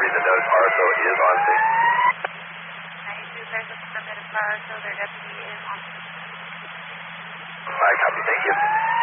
the noted RSO is on scene. 92, there's a permitted RSO, their deputy